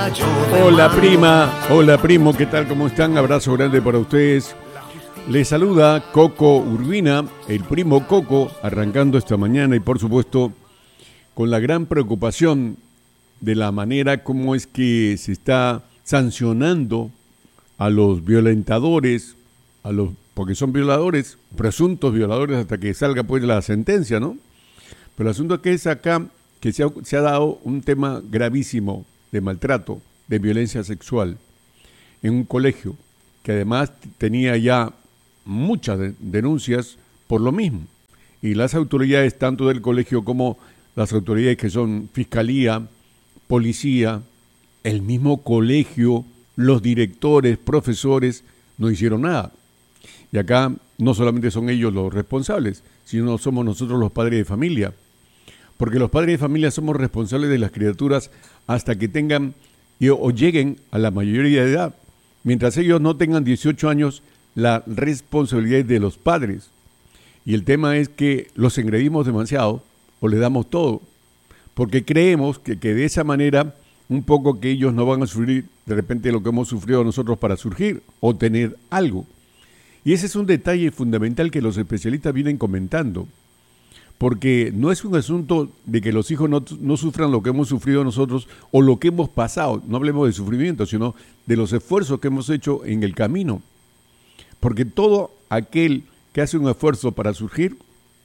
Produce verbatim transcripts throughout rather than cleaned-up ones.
Hola prima, hola primo, ¿qué tal? ¿Cómo están? Abrazo grande para ustedes. Les saluda Coco Urbina, el primo Coco, arrancando esta mañana y por supuesto con la gran preocupación de la manera como es que se está sancionando a los violentadores, a los porque son violadores, presuntos violadores hasta que salga pues la sentencia, ¿no? Pero el asunto es que es acá que se ha, se ha dado un tema gravísimo de maltrato, de violencia sexual en un colegio que además tenía ya muchas de, denuncias por lo mismo. Y las autoridades, tanto del colegio como las autoridades que son fiscalía, policía, el mismo colegio, los directores, profesores, no hicieron nada. Y acá no solamente son ellos los responsables, sino somos nosotros los padres de familia. Porque los padres de familia somos responsables de las criaturas hasta que tengan o lleguen a la mayoría de edad. Mientras ellos no tengan dieciocho años, la responsabilidad es de los padres. Y el tema es que los engreímos demasiado o le damos todo. Porque creemos que, que de esa manera un poco que ellos no van a sufrir de repente lo que hemos sufrido nosotros para surgir o tener algo. Y ese es un detalle fundamental que los especialistas vienen comentando, porque no es un asunto de que los hijos no, no sufran lo que hemos sufrido nosotros o lo que hemos pasado, no hablemos de sufrimiento, sino de los esfuerzos que hemos hecho en el camino. Porque todo aquel que hace un esfuerzo para surgir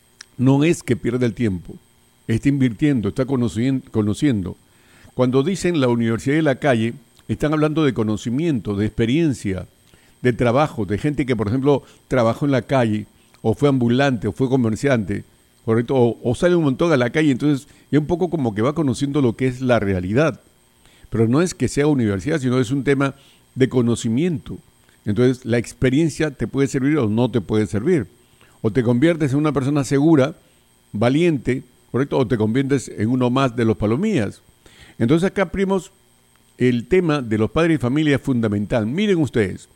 no es que pierda el tiempo, está invirtiendo, está conociendo. conociendo. Cuando dicen la universidad de la calle, están hablando de conocimiento, de experiencia, de trabajo, de gente que, por ejemplo, trabajó en la calle, o fue ambulante, o fue comerciante, ¿correcto? O, o sale un montón a la calle, entonces ya un poco como que va conociendo lo que es la realidad. Pero no es que sea universidad, sino es un tema de conocimiento. Entonces, la experiencia te puede servir o no te puede servir. O te conviertes en una persona segura, valiente, ¿correcto? O te conviertes en uno más de los palomillas. Entonces acá, primos, el tema de los padres y familia es fundamental. Miren ustedes.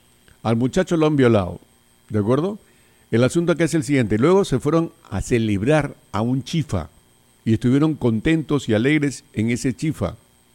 Al muchacho lo han violado, ¿de acuerdo? El asunto acá es el siguiente. Luego se fueron a celebrar a un chifa y estuvieron contentos y alegres en ese chifa.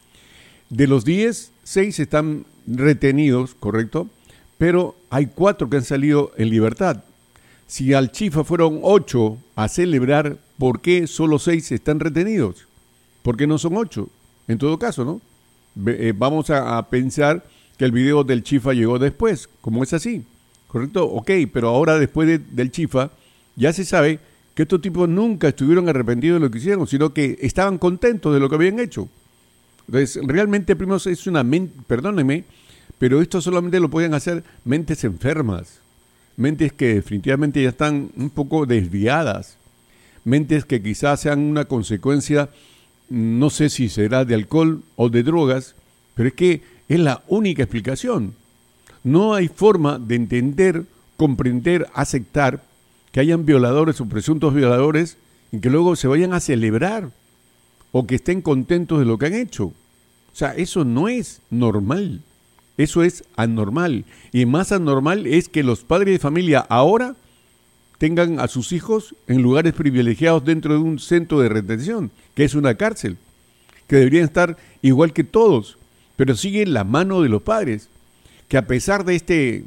De los diez, seis están retenidos, ¿correcto? Pero hay cuatro que han salido en libertad. Si al chifa fueron ocho a celebrar, ¿por qué solo seis están retenidos? ¿Por qué no son ocho? En todo caso, ¿no? Eh, vamos a, a pensar que el video del chifa llegó después, como es así, ¿correcto? Ok, pero ahora después de, del chifa, ya se sabe que estos tipos nunca estuvieron arrepentidos de lo que hicieron, sino que estaban contentos de lo que habían hecho. Entonces, realmente, primos, es una mente, perdónenme, pero esto solamente lo pueden hacer mentes enfermas, mentes que definitivamente ya están un poco desviadas, mentes que quizás sean una consecuencia, no sé si será de alcohol o de drogas, pero es que es la única explicación. No hay forma de entender, comprender, aceptar que hayan violadores o presuntos violadores y que luego se vayan a celebrar o que estén contentos de lo que han hecho. O sea, eso no es normal. Eso es anormal. Y más anormal es que los padres de familia ahora tengan a sus hijos en lugares privilegiados dentro de un centro de retención, que es una cárcel, que deberían estar igual que todos. Pero sigue en la mano de los padres, que a pesar de este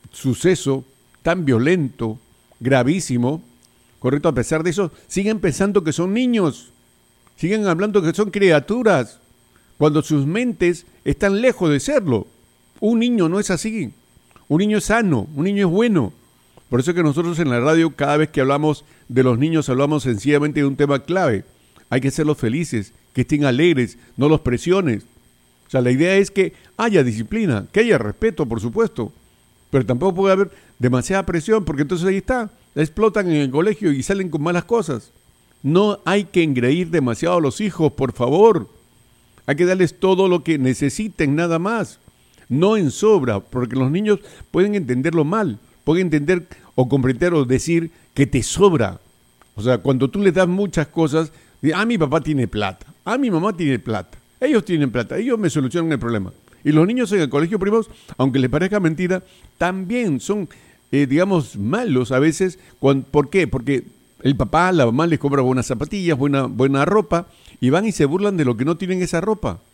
suceso tan violento, gravísimo, correcto, a pesar de eso, siguen pensando que son niños, siguen hablando que son criaturas, cuando sus mentes están lejos de serlo. Un niño no es así, un niño es sano, un niño es bueno. Por eso es que nosotros en la radio, cada vez que hablamos de los niños, hablamos sencillamente de un tema clave. Hay que hacerlos felices, que estén alegres, no los presiones. O sea, la idea es que haya disciplina, que haya respeto, por supuesto, pero tampoco puede haber demasiada presión, porque entonces ahí está, explotan en el colegio y salen con malas cosas. No hay que engreír demasiado a los hijos, por favor. Hay que darles todo lo que necesiten, nada más. No en sobra, porque los niños pueden entenderlo mal, pueden entender o comprender o decir que te sobra. O sea, cuando tú les das muchas cosas, ah, mi papá tiene plata, ah, mi mamá tiene plata. Ellos tienen plata, ellos me solucionan el problema. Y los niños en el colegio, primos, aunque les parezca mentira, también son, eh, digamos, malos a veces. Cuando, ¿por qué? Porque el papá, la mamá les compra buenas zapatillas, buena, buena ropa, y van y se burlan de lo que no tienen esa ropa.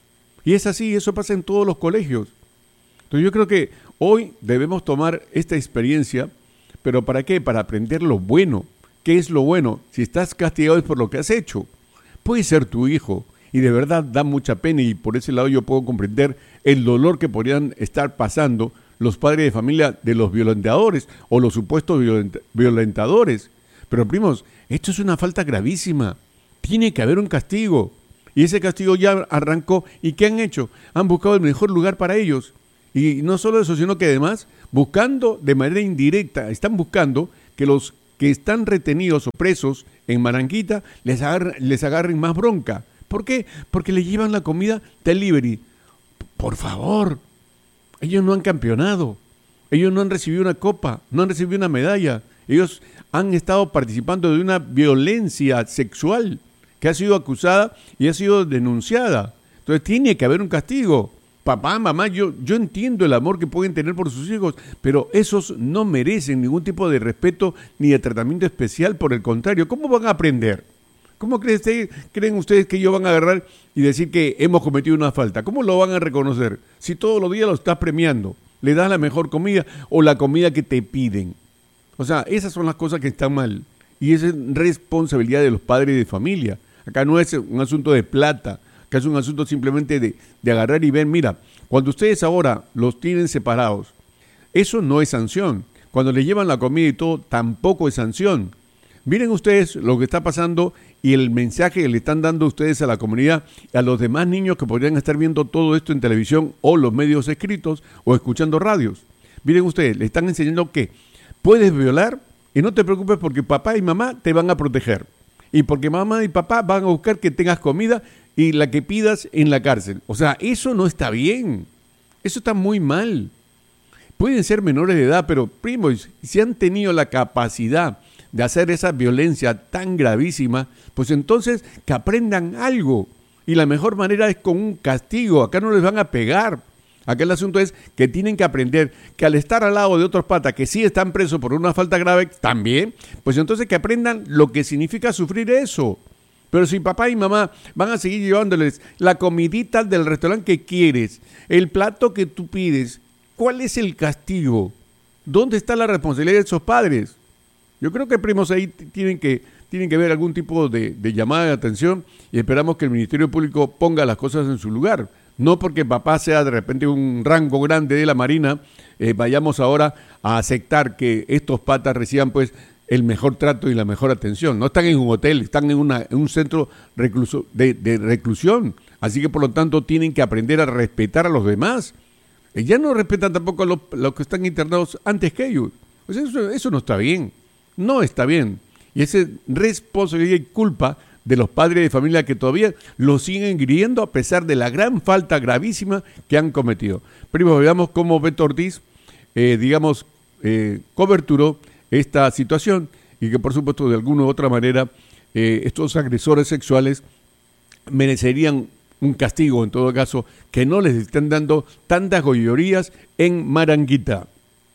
Y es así, eso pasa en todos los colegios. Entonces yo creo que hoy debemos tomar esta experiencia, pero ¿para qué? Para aprender lo bueno. ¿Qué es lo bueno? Si estás castigado es por lo que has hecho. Puede ser tu hijo, y de verdad da mucha pena, y por ese lado yo puedo comprender el dolor que podrían estar pasando los padres de familia de los violentadores o los supuestos violent- violentadores. Pero primos, esto es una falta gravísima. Tiene que haber un castigo. Y ese castigo ya arrancó. ¿Y qué han hecho? Han buscado el mejor lugar para ellos. Y no solo eso, sino que además, buscando de manera indirecta, están buscando que los que están retenidos o presos en Maranguita les agarren, les agarren más bronca. ¿Por qué? Porque le llevan la comida delivery. Por favor, ellos no han campeonado, ellos no han recibido una copa, no han recibido una medalla, ellos han estado participando de una violencia sexual que ha sido acusada y ha sido denunciada. Entonces tiene que haber un castigo. Papá, mamá, yo, yo entiendo el amor que pueden tener por sus hijos, pero esos no merecen ningún tipo de respeto ni de tratamiento especial. Por el contrario, ¿cómo van a aprender? ¿Cómo creen ustedes, creen ustedes que ellos van a agarrar y decir que hemos cometido una falta? ¿Cómo lo van a reconocer? Si todos los días lo estás premiando, le das la mejor comida o la comida que te piden. O sea, esas son las cosas que están mal. Y esa es responsabilidad de los padres de familia. Acá no es un asunto de plata, acá es un asunto simplemente de, de agarrar y ver, mira, cuando ustedes ahora los tienen separados, eso no es sanción. Cuando le llevan la comida y todo, tampoco es sanción. Miren ustedes lo que está pasando y el mensaje que le están dando ustedes a la comunidad, a los demás niños que podrían estar viendo todo esto en televisión o los medios escritos o escuchando radios. Miren ustedes, le están enseñando que puedes violar y no te preocupes porque papá y mamá te van a proteger. Y porque mamá y papá van a buscar que tengas comida y la que pidas en la cárcel. O sea, eso no está bien. Eso está muy mal. Pueden ser menores de edad, pero primos, si han tenido la capacidad de hacer esa violencia tan gravísima, pues entonces que aprendan algo. Y la mejor manera es con un castigo. Acá no les van a pegar. Acá el asunto es que tienen que aprender que al estar al lado de otros patas que sí están presos por una falta grave también, pues entonces que aprendan lo que significa sufrir eso. Pero si papá y mamá van a seguir llevándoles la comidita del restaurante que quieres, el plato que tú pides, ¿cuál es el castigo? ¿Dónde está la responsabilidad de esos padres? Yo creo que, primos, ahí tienen que, tienen que ver algún tipo de, de llamada de atención y esperamos que el Ministerio Público ponga las cosas en su lugar. No porque papá sea de repente un rango grande de la Marina, eh, vayamos ahora a aceptar que estos patas reciban pues el mejor trato y la mejor atención. No están en un hotel, están en, una, en un centro recluso, de, de reclusión. Así que por lo tanto tienen que aprender a respetar a los demás. Eh, ya no respetan tampoco a los, los que están internados antes que ellos. Pues eso, eso no está bien. No está bien. Y esa es responsabilidad y culpa de los padres de familia que todavía lo siguen griendo a pesar de la gran falta gravísima que han cometido. Primero, veamos cómo Beto Ortiz, eh, digamos, eh, coberturó esta situación y que por supuesto de alguna u otra manera eh, estos agresores sexuales merecerían un castigo, en todo caso, que no les estén dando tantas gollerías en Maranguita.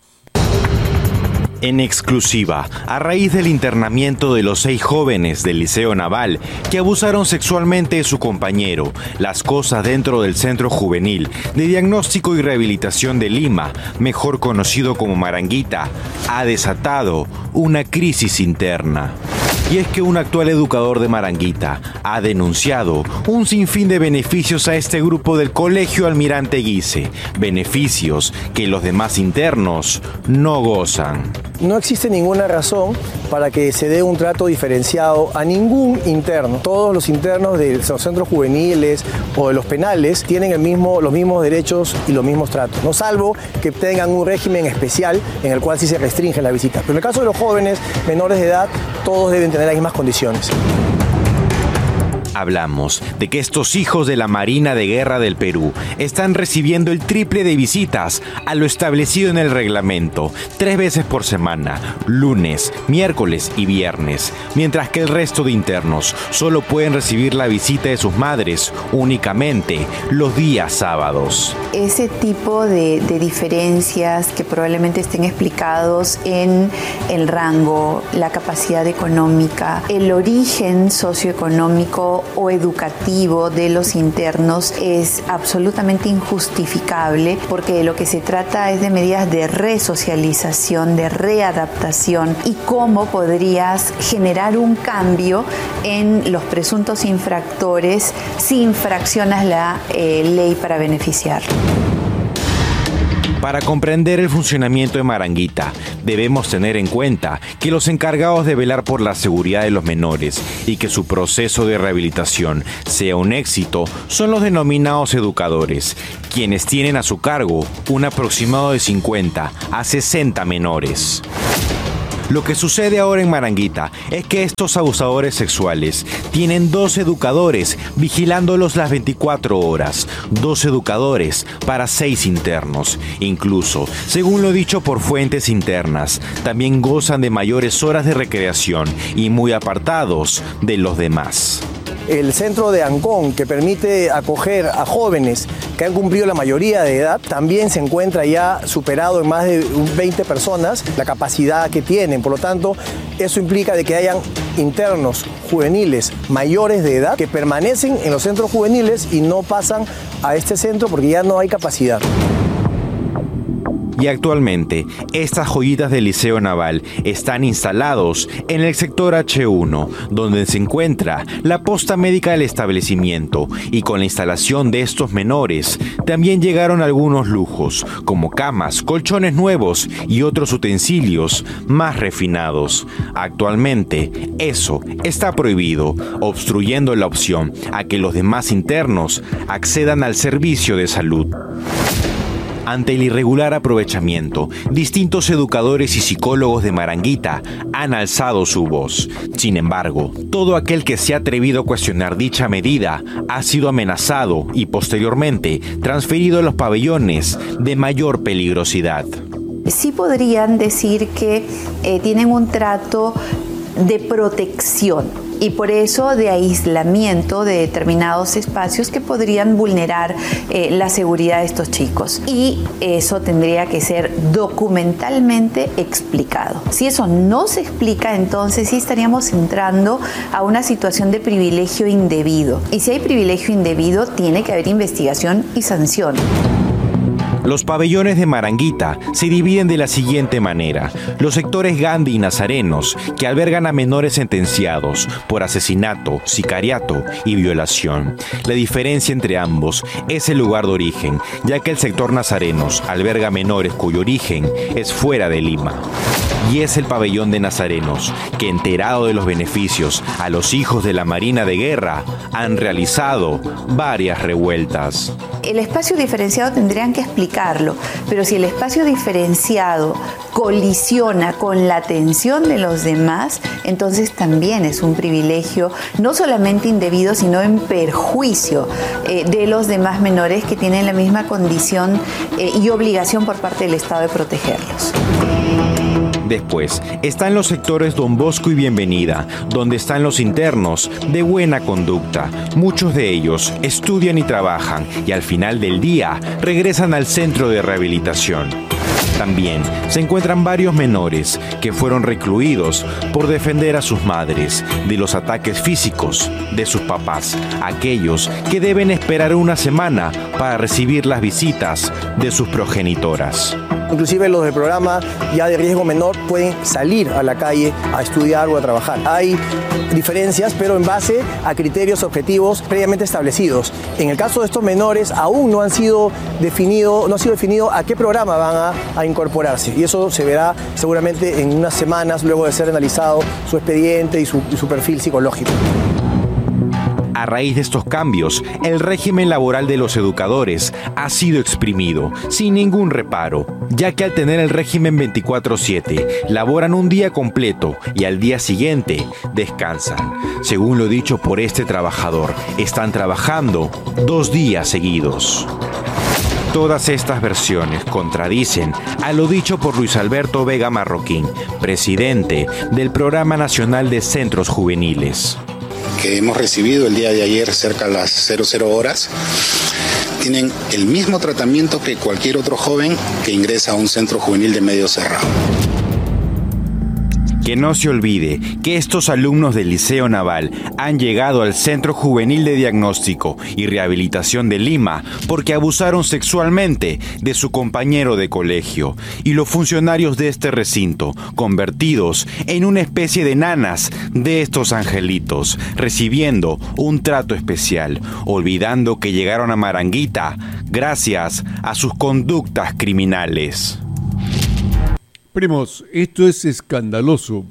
En exclusiva, a raíz del internamiento de los seis jóvenes del Liceo Naval que abusaron sexualmente de su compañero, Las Cosas dentro del Centro Juvenil de Diagnóstico y Rehabilitación de Lima, mejor conocido como Maranguita, ha desatado una crisis interna. Y es que un actual educador de Maranguita ha denunciado un sinfín de beneficios a este grupo del Colegio Almirante Guise, beneficios que los demás internos no gozan. No existe ninguna razón para que se dé un trato diferenciado a ningún interno. Todos los internos de los centros juveniles o de los penales tienen el mismo, los mismos derechos y los mismos tratos, no salvo que tengan un régimen especial en el cual sí se restringen las visitas. Pero en el caso de los jóvenes menores de edad, todos deben tener las mismas condiciones. Hablamos de que estos hijos de la Marina de Guerra del Perú están recibiendo el triple de visitas a lo establecido en el reglamento, tres veces por semana, lunes, miércoles y viernes, mientras que el resto de internos solo pueden recibir la visita de sus madres únicamente los días sábados. Ese tipo de, de diferencias que probablemente estén explicados en el rango, la capacidad económica, el origen socioeconómico físico o educativo de los internos es absolutamente injustificable, porque de lo que se trata es de medidas de resocialización, de readaptación y cómo podrías generar un cambio en los presuntos infractores si infraccionas la eh, ley para beneficiar. Para comprender el funcionamiento de Maranguita, debemos tener en cuenta que los encargados de velar por la seguridad de los menores y que su proceso de rehabilitación sea un éxito son los denominados educadores, quienes tienen a su cargo un aproximado de cincuenta a sesenta menores. Lo que sucede ahora en Maranguita es que estos abusadores sexuales tienen dos educadores vigilándolos las veinticuatro horas, dos educadores para seis internos. Incluso, según lo dicho por fuentes internas, también gozan de mayores horas de recreación y muy apartados de los demás. El centro de Ancón, que permite acoger a jóvenes que han cumplido la mayoría de edad, también se encuentra ya superado en más de veinte personas la capacidad que tienen. Por lo tanto, eso implica de que hayan internos juveniles mayores de edad que permanecen en los centros juveniles y no pasan a este centro porque ya no hay capacidad. Y actualmente, estas joyitas del Liceo Naval están instalados en el sector hache uno, donde se encuentra la posta médica del establecimiento, y con la instalación de estos menores también llegaron algunos lujos, como camas, colchones nuevos y otros utensilios más refinados. Actualmente, eso está prohibido, obstruyendo la opción a que los demás internos accedan al servicio de salud. Ante el irregular aprovechamiento, distintos educadores y psicólogos de Maranguita han alzado su voz. Sin embargo, todo aquel que se ha atrevido a cuestionar dicha medida ha sido amenazado y posteriormente transferido a los pabellones de mayor peligrosidad. Sí podrían decir que eh, tienen un trato de protección y por eso de aislamiento de determinados espacios que podrían vulnerar eh, la seguridad de estos chicos, y eso tendría que ser documentalmente explicado. Si eso no se explica, entonces sí estaríamos entrando a una situación de privilegio indebido, y si hay privilegio indebido tiene que haber investigación y sanción. Los pabellones de Maranguita se dividen de la siguiente manera: los sectores Gandhi y Nazarenos, que albergan a menores sentenciados por asesinato, sicariato y violación. La diferencia entre ambos es el lugar de origen, ya que el sector Nazarenos alberga menores cuyo origen es fuera de Lima. Y es el pabellón de Nazarenos, que enterado de los beneficios a los hijos de la Marina de Guerra, han realizado varias revueltas. El espacio diferenciado tendrían que explicarlo, pero si el espacio diferenciado colisiona con la atención de los demás, entonces también es un privilegio, no solamente indebido, sino en perjuicio eh, de los demás menores que tienen la misma condición eh, y obligación por parte del Estado de protegerlos. Después están los sectores Don Bosco y Bienvenida, donde están los internos de buena conducta. Muchos de ellos estudian y trabajan y al final del día regresan al centro de rehabilitación. También se encuentran varios menores que fueron recluidos por defender a sus madres de los ataques físicos de sus papás, aquellos que deben esperar una semana para recibir las visitas de sus progenitoras. Inclusive los del programa ya de riesgo menor pueden salir a la calle a estudiar o a trabajar. Hay diferencias, pero en base a criterios objetivos previamente establecidos. En el caso de estos menores, aún no han sido definido, no ha sido definido a qué programa van a, a incorporarse. Y eso se verá seguramente en unas semanas luego de ser analizado su expediente y su, y su perfil psicológico. A raíz de estos cambios, el régimen laboral de los educadores ha sido exprimido, sin ningún reparo, ya que al tener el régimen veinticuatro siete, laboran un día completo y al día siguiente descansan. Según lo dicho por este trabajador, están trabajando dos días seguidos. Todas estas versiones contradicen a lo dicho por Luis Alberto Vega Marroquín, presidente del Programa Nacional de Centros Juveniles. Que hemos recibido el día de ayer cerca de las cero cero horas, tienen el mismo tratamiento que cualquier otro joven que ingresa a un centro juvenil de medio cerrado. Que no se olvide que estos alumnos del Liceo Naval han llegado al Centro Juvenil de Diagnóstico y Rehabilitación de Lima porque abusaron sexualmente de su compañero de colegio, y los funcionarios de este recinto, convertidos en una especie de nanas de estos angelitos, recibiendo un trato especial, olvidando que llegaron a Maranguita gracias a sus conductas criminales. Primos, esto es escandaloso,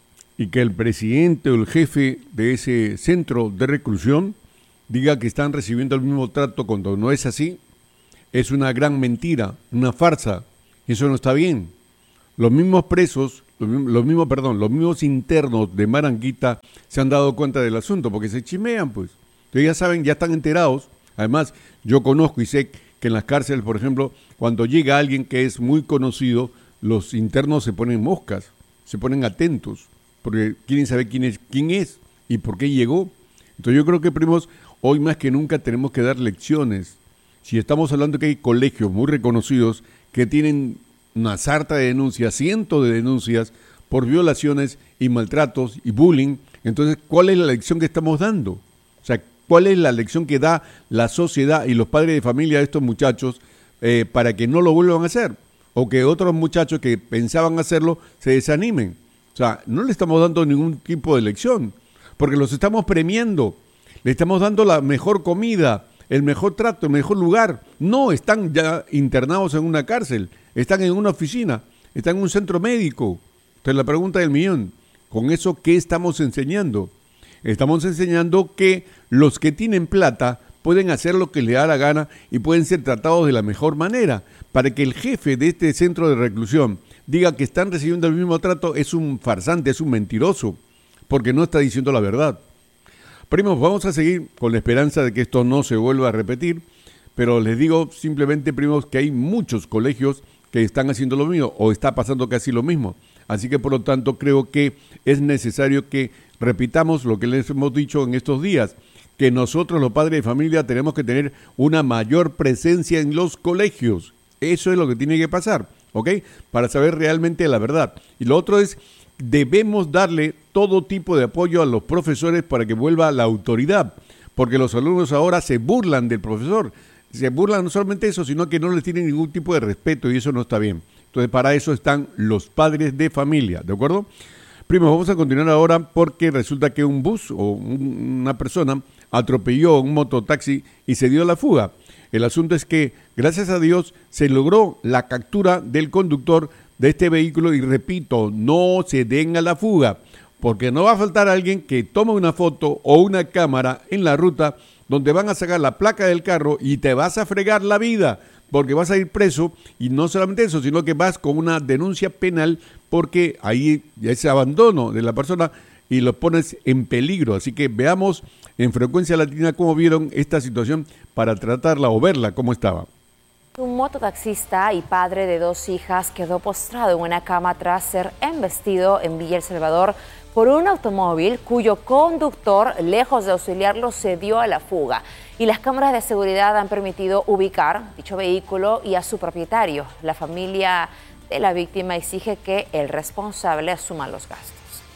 y que el presidente o el jefe de ese centro de reclusión diga que están recibiendo el mismo trato cuando no es así, es una gran mentira, una farsa. Eso no está bien. Los mismos presos, los mismos, los mismos, perdón, los mismos internos de Maranguita se han dado cuenta del asunto, porque se chimean, pues. Entonces ya saben, ya están enterados. Además, yo conozco y sé que en las cárceles, por ejemplo, cuando llega alguien que es muy conocido, los internos se ponen moscas, se ponen atentos, porque quieren saber quién es, quién es y por qué llegó. Entonces yo creo que, primos, hoy más que nunca tenemos que dar lecciones. Si estamos hablando que hay colegios muy reconocidos que tienen una sarta de denuncias, cientos de denuncias por violaciones y maltratos y bullying, entonces, ¿cuál es la lección que estamos dando? O sea, ¿cuál es la lección que da la sociedad y los padres de familia de estos muchachos eh, para que no lo vuelvan a hacer? O que otros muchachos que pensaban hacerlo se desanimen. O sea, no le estamos dando ningún tipo de lección, porque los estamos premiando, le estamos dando la mejor comida, el mejor trato, el mejor lugar. No están ya internados en una cárcel, están en una oficina, están en un centro médico. Entonces la pregunta del millón, ¿con eso qué estamos enseñando? Estamos enseñando que los que tienen plata pueden hacer lo que les da la gana y pueden ser tratados de la mejor manera. Para que el jefe de este centro de reclusión diga que están recibiendo el mismo trato, es un farsante, es un mentiroso, porque no está diciendo la verdad. Primos, vamos a seguir con la esperanza de que esto no se vuelva a repetir, pero les digo simplemente, primos, que hay muchos colegios que están haciendo lo mismo, o está pasando casi lo mismo. Así que, por lo tanto, creo que es necesario que repitamos lo que les hemos dicho en estos días, que nosotros, los padres de familia, tenemos que tener una mayor presencia en los colegios. Eso es lo que tiene que pasar, ¿ok? Para saber realmente la verdad. Y lo otro es, debemos darle todo tipo de apoyo a los profesores para que vuelva la autoridad, porque los alumnos ahora se burlan del profesor. Se burlan no solamente eso, sino que no les tienen ningún tipo de respeto, y eso no está bien. Entonces, para eso están los padres de familia, ¿de acuerdo? Primos, vamos a continuar ahora porque resulta que un bus o un, una persona atropelló un mototaxi y se dio a la fuga. El asunto es que, gracias a Dios, se logró la captura del conductor de este vehículo y, repito, no se den a la fuga, porque no va a faltar alguien que tome una foto o una cámara en la ruta donde van a sacar la placa del carro y te vas a fregar la vida, porque vas a ir preso, y no solamente eso, sino que vas con una denuncia penal porque ahí ya es abandono de la persona y lo pones en peligro. Así que veamos en Frecuencia Latina cómo vieron esta situación para tratarla o verla cómo estaba. Un mototaxista y padre de dos hijas quedó postrado en una cama tras ser embestido en Villa El Salvador por un automóvil cuyo conductor, lejos de auxiliarlo, se dio a la fuga. Y las cámaras de seguridad han permitido ubicar dicho vehículo y a su propietario. La familia de la víctima exige que el responsable asuma los gastos.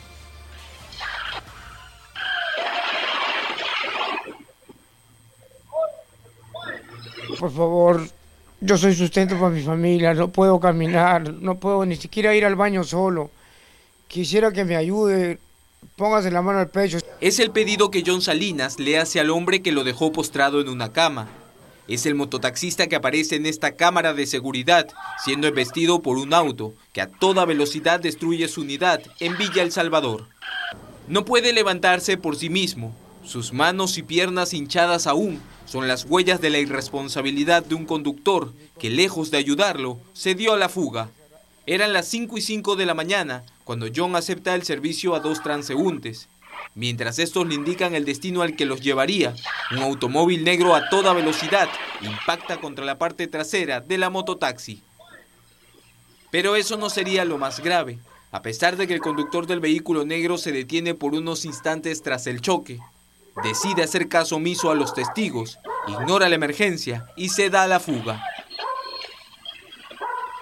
Por favor, yo soy sustento para mi familia, no puedo caminar, no puedo ni siquiera ir al baño solo. Quisiera que me ayude, póngase la mano al pecho. Es el pedido que John Salinas le hace al hombre que lo dejó postrado en una cama. Es el mototaxista que aparece en esta cámara de seguridad, siendo embestido por un auto que a toda velocidad destruye su unidad en Villa El Salvador. No puede levantarse por sí mismo. Sus manos y piernas hinchadas aún son las huellas de la irresponsabilidad de un conductor que, lejos de ayudarlo, se dio a la fuga. Eran las cinco y cinco de la mañana cuando John acepta el servicio a dos transeúntes. Mientras estos le indican el destino al que los llevaría, un automóvil negro a toda velocidad impacta contra la parte trasera de la mototaxi. Pero eso no sería lo más grave. A pesar de que el conductor del vehículo negro se detiene por unos instantes tras el choque, decide hacer caso omiso a los testigos, ignora la emergencia y se da a la fuga.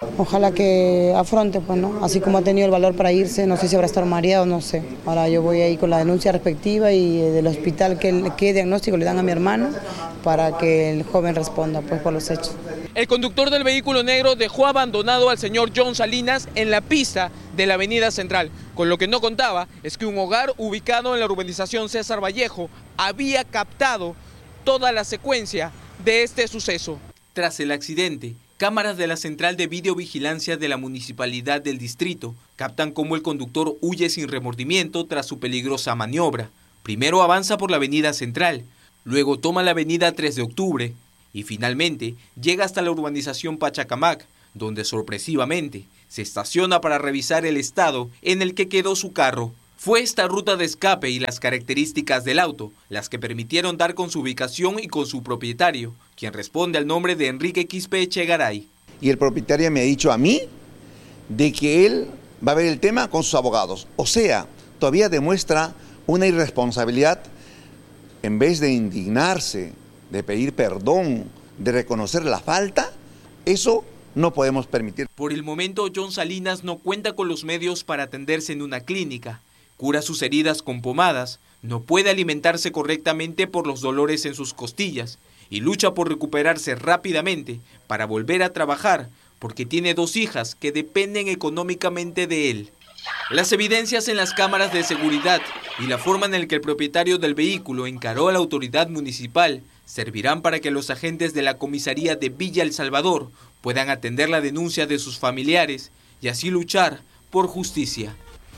Ojalá que afronte, pues, ¿no? Así como ha tenido el valor para irse, no sé si habrá estado mareado, no sé. Ahora yo voy ahí con la denuncia respectiva y del hospital qué, qué diagnóstico le dan a mi hermano para que el joven responda, pues, por los hechos. El conductor del vehículo negro dejó abandonado al señor John Salinas en la pista de la avenida Central. Con lo que no contaba es que un hogar ubicado en la urbanización César Vallejo había captado toda la secuencia de este suceso. Tras el accidente, cámaras de la central de videovigilancia de la municipalidad del distrito captan cómo el conductor huye sin remordimiento tras su peligrosa maniobra. Primero avanza por la avenida Central, luego toma la avenida tres de octubre y finalmente llega hasta la urbanización Pachacamac, donde sorpresivamente se estaciona para revisar el estado en el que quedó su carro. Fue esta ruta de escape y las características del auto las que permitieron dar con su ubicación y con su propietario, quien responde al nombre de Enrique Quispe Echegaray. Y el propietario me ha dicho a mí de que él va a ver el tema con sus abogados. O sea, todavía demuestra una irresponsabilidad. En vez de indignarse, de pedir perdón, de reconocer la falta, eso no podemos permitir. Por el momento, John Salinas no cuenta con los medios para atenderse en una clínica. Cura sus heridas con pomadas, no puede alimentarse correctamente por los dolores en sus costillas y lucha por recuperarse rápidamente para volver a trabajar porque tiene dos hijas que dependen económicamente de él. Las evidencias en las cámaras de seguridad y la forma en la que el propietario del vehículo encaró a la autoridad municipal servirán para que los agentes de la comisaría de Villa El Salvador puedan atender la denuncia de sus familiares y así luchar por justicia.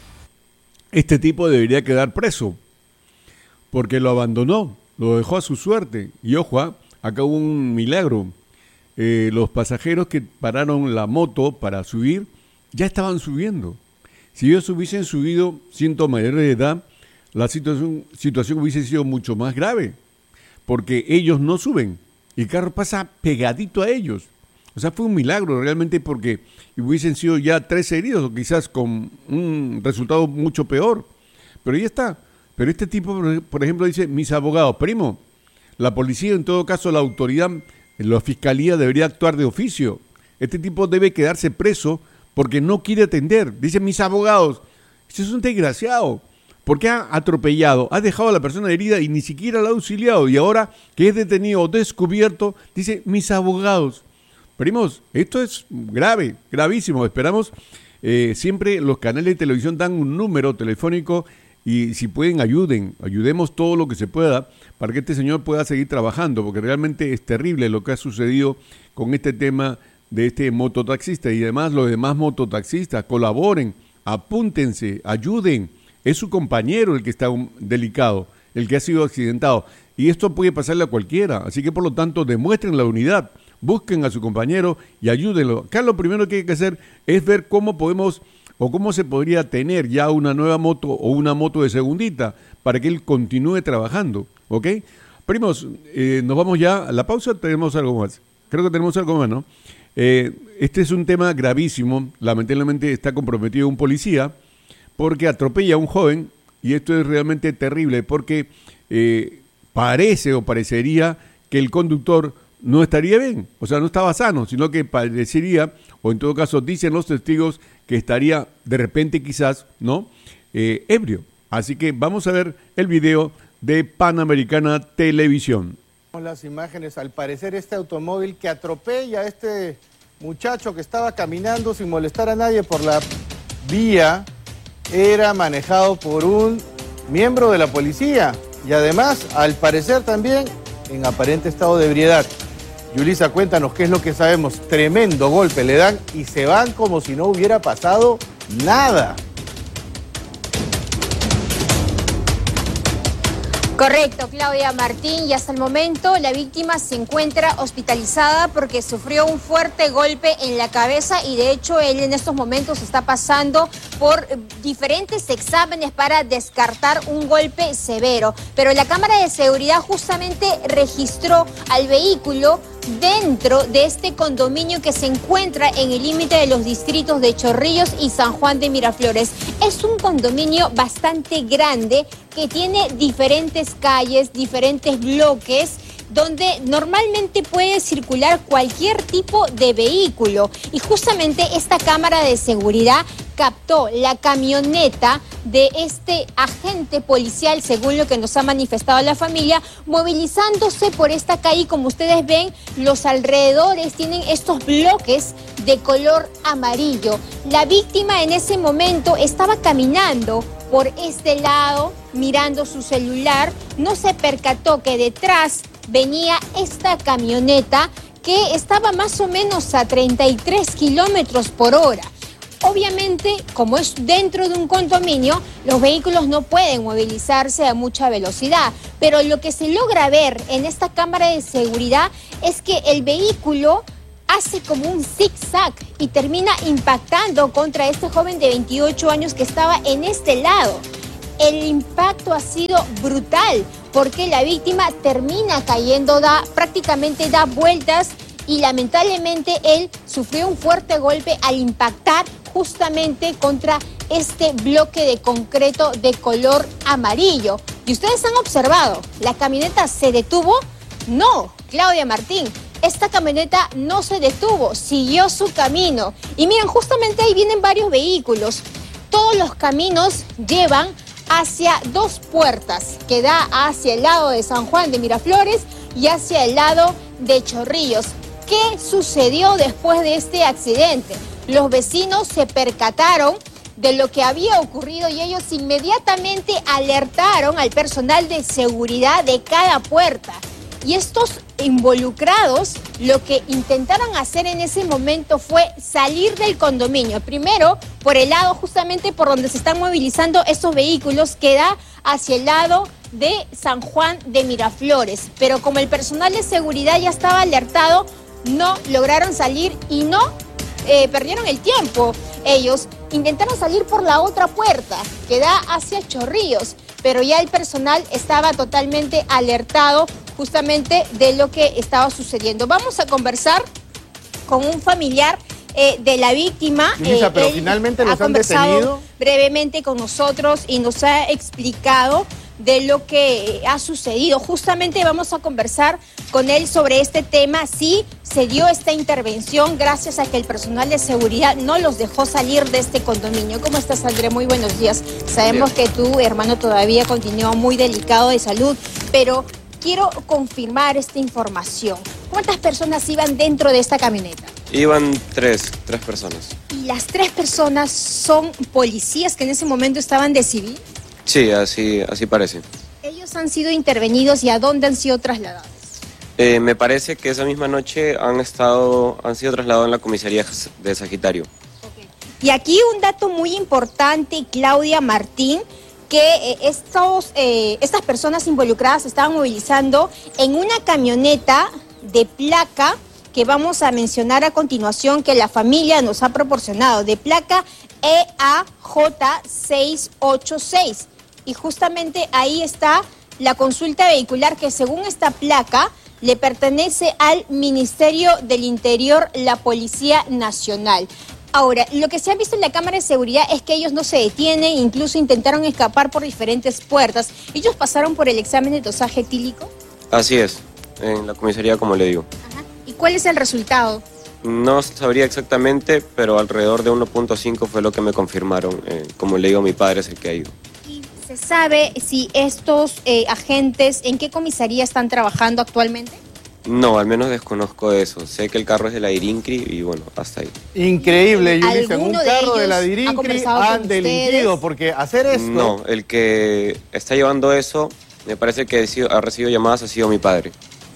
Este tipo debería quedar preso, porque lo abandonó, lo dejó a su suerte. Y ojo, acá hubo un milagro. Eh, los pasajeros que pararon la moto para subir, ya estaban subiendo. Si ellos hubiesen subido siendo mayores de edad, la situación, situación hubiese sido mucho más grave, porque ellos no suben, y el carro pasa pegadito a ellos. O sea, fue un milagro realmente, porque hubiesen sido ya tres heridos, o quizás con un resultado mucho peor. Pero ya está. Pero este tipo, por ejemplo, dice, mis abogados, primo, la policía, en todo caso, la autoridad, la fiscalía debería actuar de oficio. Este tipo debe quedarse preso porque no quiere atender. Dice, mis abogados, este es un desgraciado. Porque ha atropellado, ha dejado a la persona herida y ni siquiera la ha auxiliado. Y ahora que es detenido o descubierto, dice, mis abogados. Primos, esto es grave, gravísimo. Esperamos, eh, siempre los canales de televisión dan un número telefónico y si pueden ayuden, ayudemos todo lo que se pueda para que este señor pueda seguir trabajando, porque realmente es terrible lo que ha sucedido con este tema de este mototaxista. Y además los demás mototaxistas, colaboren, apúntense, ayuden. Es su compañero el que está delicado, el que ha sido accidentado. Y esto puede pasarle a cualquiera, así que por lo tanto demuestren la unidad. Busquen a su compañero y ayúdenlo. Acá lo primero que hay que hacer es ver cómo podemos o cómo se podría tener ya una nueva moto o una moto de segundita para que él continúe trabajando, ¿ok? Primos, eh, nos vamos ya a la pausa, tenemos algo más. Creo que tenemos algo más, ¿no? Eh, este es un tema gravísimo, lamentablemente está comprometido un policía porque atropella a un joven y esto es realmente terrible porque eh, parece o parecería que el conductor no estaría bien, o sea, no estaba sano, sino que parecería, o en todo caso dicen los testigos, que estaría de repente quizás, ¿no?, eh, ebrio. Así que vamos a ver el video de Panamericana Televisión. Las imágenes, al parecer este automóvil que atropella a este muchacho que estaba caminando sin molestar a nadie por la vía, era manejado por un miembro de la policía y además, al parecer también, en aparente estado de ebriedad. Yulisa, cuéntanos qué es lo que sabemos. Tremendo golpe le dan y se van como si no hubiera pasado nada. Correcto, Claudia Martín, y hasta el momento la víctima se encuentra hospitalizada porque sufrió un fuerte golpe en la cabeza y de hecho él en estos momentos está pasando por diferentes exámenes para descartar un golpe severo. Pero la cámara de seguridad justamente registró al vehículo dentro de este condominio que se encuentra en el límite de los distritos de Chorrillos y San Juan de Miraflores. Es un condominio bastante grande que tiene diferentes calles, diferentes bloques donde normalmente puede circular cualquier tipo de vehículo. Y justamente esta cámara de seguridad captó la camioneta de este agente policial, según lo que nos ha manifestado la familia, movilizándose por esta calle. Como ustedes ven, los alrededores tienen estos bloques de color amarillo. La víctima en ese momento estaba caminando por este lado, mirando su celular. No se percató que detrás venía esta camioneta que estaba más o menos a treinta y tres kilómetros por hora. Obviamente, como es dentro de un condominio, los vehículos no pueden movilizarse a mucha velocidad, pero lo que se logra ver en esta cámara de seguridad es que el vehículo hace como un zigzag y termina impactando contra este joven de veintiocho años que estaba en este lado. El impacto ha sido brutal porque la víctima termina cayendo, da, prácticamente da vueltas y lamentablemente él sufrió un fuerte golpe al impactar justamente contra este bloque de concreto de color amarillo. Y ustedes han observado, ¿la camioneta se detuvo? No, Claudia Martín, esta camioneta no se detuvo, siguió su camino. Y miren, justamente ahí vienen varios vehículos. Todos los caminos llevan hacia dos puertas, que da hacia el lado de San Juan de Miraflores y hacia el lado de Chorrillos. ¿Qué sucedió después de este accidente? Los vecinos se percataron de lo que había ocurrido y ellos inmediatamente alertaron al personal de seguridad de cada puerta. Y estos involucrados lo que intentaron hacer en ese momento fue salir del condominio. Primero, por el lado justamente por donde se están movilizando estos vehículos, que da hacia el lado de San Juan de Miraflores. Pero como el personal de seguridad ya estaba alertado, no lograron salir y no eh, perdieron el tiempo. Ellos intentaron salir por la otra puerta, que da hacia Chorrillos, pero ya el personal estaba totalmente alertado justamente de lo que estaba sucediendo. Vamos a conversar con un familiar eh, de la víctima. Lisa, eh, pero él finalmente los ha han conversado detenido. brevemente con nosotros y nos ha explicado de lo que ha sucedido. Justamente vamos a conversar con él sobre este tema. Sí, se dio esta intervención gracias a que el personal de seguridad no los dejó salir de este condominio. ¿Cómo estás, André? Muy buenos días. Sabemos que tu hermano todavía continúa muy delicado de salud, pero quiero confirmar esta información. ¿Cuántas personas iban dentro de esta camioneta? Iban tres, tres personas. ¿Y las tres personas son policías que en ese momento estaban de civil? Sí, así, así parece. ¿Ellos han sido intervenidos y a dónde han sido trasladados? Eh, me parece que esa misma noche han estado, han sido trasladados en la comisaría de Sagitario. Y aquí un dato muy importante, Claudia Martín, que eh, estos, eh, estas personas involucradas se estaban movilizando en una camioneta de placa que vamos a mencionar a continuación, que la familia nos ha proporcionado, de placa E A J seiscientos ochenta y seis. Y justamente ahí está la consulta vehicular, que según esta placa le pertenece al Ministerio del Interior, la Policía Nacional. Ahora, lo que se ha visto en la cámara de seguridad es que ellos no se detienen, incluso intentaron escapar por diferentes puertas. ¿Ellos pasaron por el examen de dosaje etílico? Así es, en la comisaría, como le digo. Ajá. ¿Y cuál es el resultado? No sabría exactamente, pero alrededor de uno punto cinco fue lo que me confirmaron. Eh, como le digo, mi padre es el que ha ido. ¿Se sabe si estos eh, agentes en qué comisaría están trabajando actualmente? No, al menos desconozco eso. Sé que el carro es de la Dirincri y bueno, hasta ahí. Increíble, Yulisa, en un ¿Alguno de carro de, ellos la ha Dirincri conversado con han delinquido, ustedes? porque hacer esto... No, el que está llevando eso, me parece que ha sido- ha recibido llamadas, ha sido mi padre.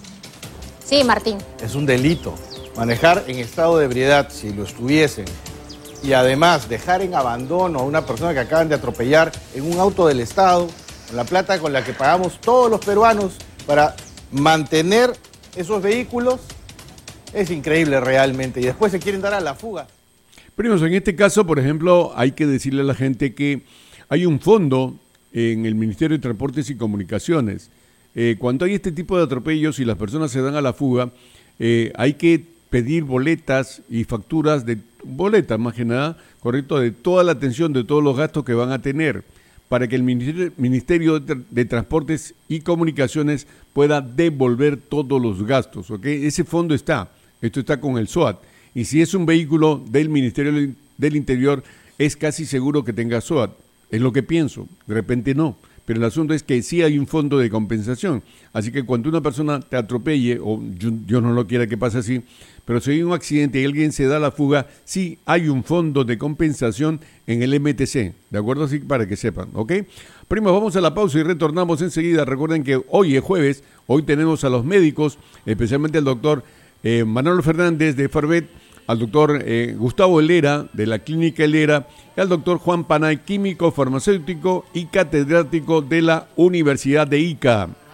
Sí, Martín. Es un delito. Manejar en estado de ebriedad, si lo estuviesen, y además dejar en abandono a una persona que acaban de atropellar en un auto del Estado, con la plata con la que pagamos todos los peruanos para mantener esos vehículos, es increíble realmente. Y después se quieren dar a la fuga. Primos, en este caso, por ejemplo, hay que decirle a la gente que hay un fondo en el Ministerio de Transportes y Comunicaciones. Eh, cuando hay este tipo de atropellos y las personas se dan a la fuga, eh, hay que pedir boletas y facturas de boletas, más que nada, correcto, de toda la atención, de todos los gastos que van a tener, para que el Ministerio, Ministerio de, de Transportes y Comunicaciones pueda devolver todos los gastos, ¿ok? Ese fondo está, esto está con el S O A T. Y si es un vehículo del Ministerio del Interior, es casi seguro que tenga S O A T. Es lo que pienso, de repente no. Pero el asunto es que sí hay un fondo de compensación. Así que cuando una persona te atropelle, o Dios no lo quiera que pase así, pero si hay un accidente y alguien se da la fuga, sí hay un fondo de compensación en el M T C. ¿De acuerdo? Así para que sepan, ¿ok? Primos, vamos a la pausa y retornamos enseguida. Recuerden que hoy es jueves, hoy tenemos a los médicos, especialmente al doctor eh, Manolo Fernández de Farvet, al doctor eh, Gustavo Helera, de la Clínica Helera, y al doctor Juan Panay, químico, farmacéutico y catedrático de la Universidad de Ica.